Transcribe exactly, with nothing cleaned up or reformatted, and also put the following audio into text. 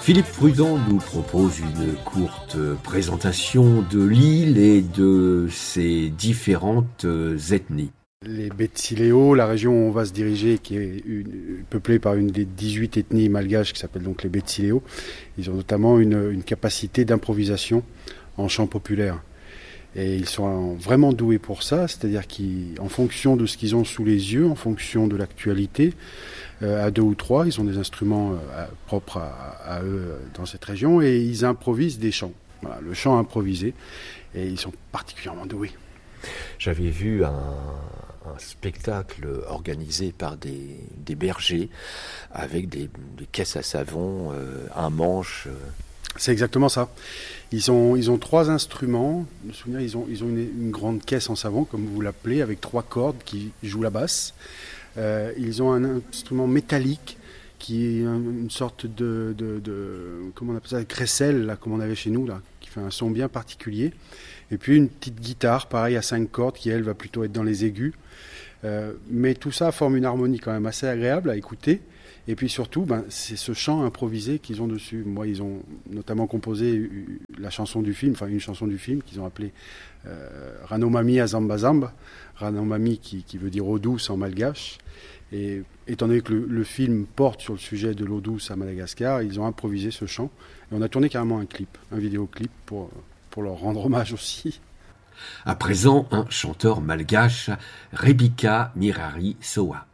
Philippe Prudent nous propose une courte présentation de l'île et de ses différentes ethnies. Les Betsileo, la région où on va se diriger, qui est une, peuplée par une des dix-huit ethnies malgaches qui s'appelle donc les Betsileo, ils ont notamment une, une capacité d'improvisation en chant populaire. Et ils sont vraiment doués pour ça, c'est-à-dire qu'en fonction de ce qu'ils ont sous les yeux, en fonction de l'actualité, euh, à deux ou trois, ils ont des instruments euh, propres à, à eux dans cette région et ils improvisent des chants. Voilà, le chant improvisé, et ils sont particulièrement doués. J'avais vu un, un spectacle organisé par des, des bergers avec des, des caisses à savon, euh, un manche. Euh. C'est exactement ça. Ils ont, ils ont trois instruments. Je me souviens, ils ont, ils ont une, une grande caisse en savon, comme vous l'appelez, avec trois cordes qui jouent la basse. Euh, ils ont un instrument métallique qui est une sorte de, de, de comment on appelle ça, crécelle, là, comme on avait chez nous, là, qui fait un son bien particulier. Et puis une petite guitare, pareil, à cinq cordes, qui elle va plutôt être dans les aigus. Euh, mais tout ça forme une harmonie quand même assez agréable à écouter. Et puis surtout, ben, c'est ce chant improvisé qu'ils ont dessus. Moi, ils ont notamment composé la chanson du film, enfin une chanson du film qu'ils ont appelée euh, Ranomami à Zamba Zamba. Ranomami qui, qui veut dire eau douce en malgache. Et étant donné que le, le film porte sur le sujet de l'eau douce à Madagascar, ils ont improvisé ce chant. Et on a tourné carrément un clip, un vidéoclip pour, pour leur rendre hommage aussi. À présent, un chanteur malgache, Rebika Mirari Soa.